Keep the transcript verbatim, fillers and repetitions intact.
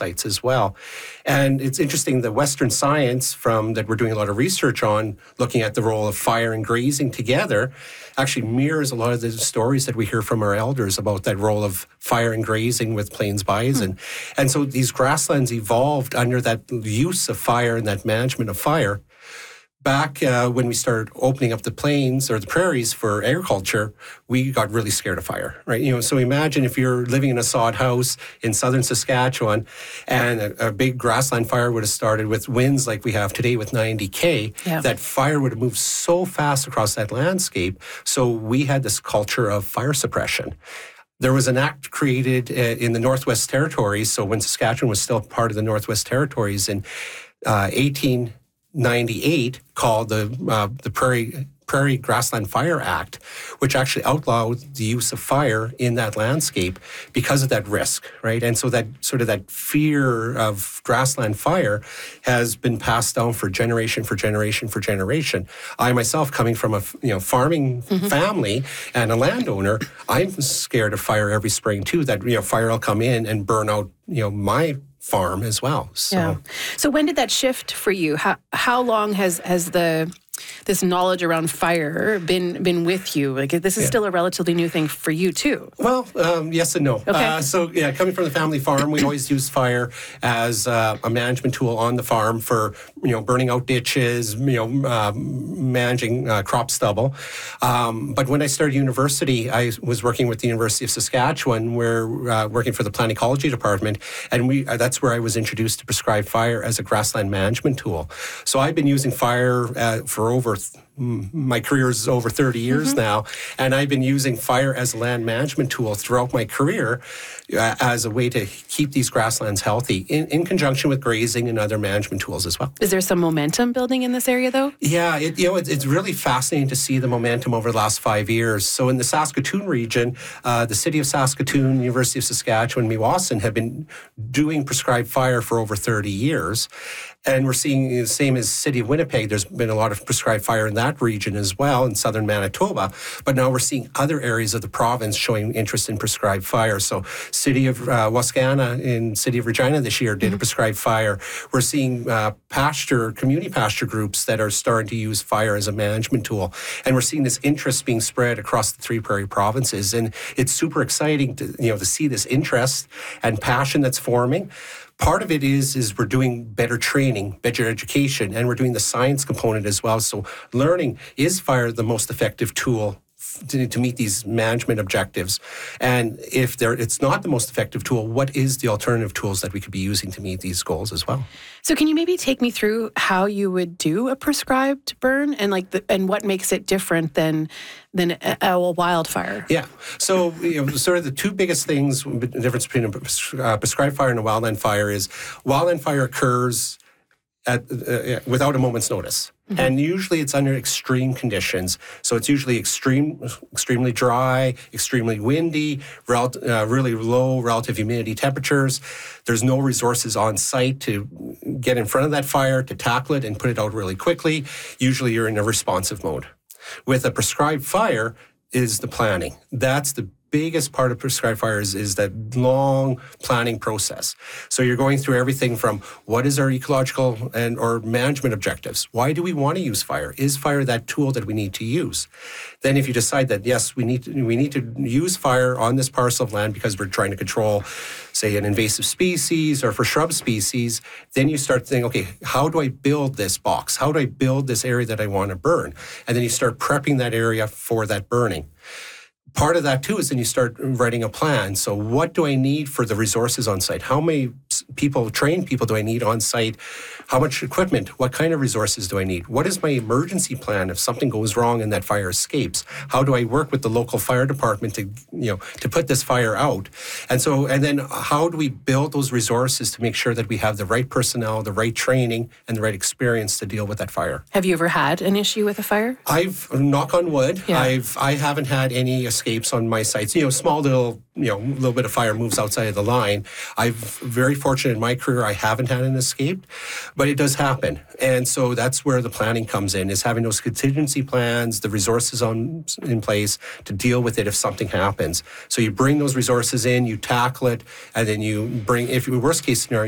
sites as well. And it's interesting, the Western science from that we're doing a lot of research on, looking at the role of fire and grazing together, actually mirrors a lot of the stories that we hear from our elders about that role of fire and grazing with plains bison. Mm. And so these grasslands evolved under that use of fire and that management of fire. Back uh, when we started opening up the plains or the prairies for agriculture, we got really scared of fire, right? You know, so imagine if you're living in a sod house in southern Saskatchewan and a, a big grassland fire would have started with winds like we have today with ninety K, yeah. that fire would have moved so fast across that landscape. So we had this culture of fire suppression. There was an act created uh, in the Northwest Territories, so when Saskatchewan was still part of the Northwest Territories in uh, eighteen ninety-eight, called the uh, the Prairie Prairie Grassland Fire Act, which actually outlawed the use of fire in that landscape because of that risk, right? And so that sort of that fear of grassland fire has been passed down for generation for generation for generation. I myself, coming from a you know farming mm-hmm. family and a landowner, I'm scared of fire every spring too. That you know fire will come in and burn out you know my farm as well. So, yeah. So when did that shift for you? How how long has has the this knowledge around fire been been with you? Like this is yeah. still a relatively new thing for you too. Well, um, yes and no. Okay. Uh, so yeah, coming from the family farm, we always used fire as uh, a management tool on the farm for you know burning out ditches, you know um, managing uh, crop stubble. Um, but when I started university, I was working with the University of Saskatchewan, where uh, working for the plant ecology department, and we uh, that's where I was introduced to prescribed fire as a grassland management tool. So I've been using fire uh, for over my career is over thirty years mm-hmm. now, and I've been using fire as a land management tool throughout my career uh, as a way to keep these grasslands healthy in, in conjunction with grazing and other management tools as well. Is there some momentum building in this area though? Yeah, it, you know, it, it's really fascinating to see the momentum over the last five years. So in the Saskatoon region, uh, the City of Saskatoon, University of Saskatchewan, Meewasin have been doing prescribed fire for over thirty years. And we're seeing the same as City of Winnipeg. There's been a lot of prescribed fire in that region as well, in southern Manitoba. But now we're seeing other areas of the province showing interest in prescribed fire. So City of uh, Wascana in City of Regina this year did mm-hmm. a prescribed fire. We're seeing uh, pasture, community pasture groups that are starting to use fire as a management tool. And we're seeing this interest being spread across the three prairie provinces. And it's super exciting to, you know, to see this interest and passion that's forming. Part of it is is we're doing better training, better education, and we're doing the science component as well. So learning, is fire the most effective tool to, to meet these management objectives? And if there, it's not the most effective tool, what is the alternative tools that we could be using to meet these goals as well? So can you maybe take me through how you would do a prescribed burn and like the, and what makes it different than than a, a wildfire? Yeah. So you know, sort of the two biggest things, the difference between a uh, prescribed fire and a wildland fire is wildland fire occurs at, uh, without a moment's notice. Mm-hmm. And usually it's under extreme conditions. So it's usually extreme, extremely dry, extremely windy, rel- uh, really low relative humidity temperatures. There's no resources on site to get in front of that fire, to tackle it and put it out really quickly. Usually you're in a responsive mode. With a prescribed fire is the planning. That's the biggest part of prescribed fire is, is that long planning process. So you're going through everything from what is our ecological and or management objectives? Why do we want to use fire? Is fire that tool that we need to use? Then if you decide that, yes, we need to, we need to use fire on this parcel of land because we're trying to control, say, an invasive species or for shrub species, then you start thinking, okay, how do I build this box? How do I build this area that I want to burn? And then you start prepping that area for that burning. Part of that, too, is then you start writing a plan. So what do I need for the resources on site? How many people, trained people do I need on site? How much equipment? What kind of resources do I need? What is my emergency plan if something goes wrong and that fire escapes? How do I work with the local fire department to, you know, to put this fire out? And so, and then how do we build those resources to make sure that we have the right personnel, the right training, and the right experience to deal with that fire? Have you ever had an issue with a fire? I've, knock on wood, yeah. I've, I haven't had any escapes on my sites. You know, small little, you know, little bit of fire moves outside of the line. I'm very fortunate in my career I haven't had an escape, but it does happen. And so that's where the planning comes in, is having those contingency plans, the resources on in place to deal with it if something happens. So you bring those resources in, you tackle it, and then you bring, if worst case scenario,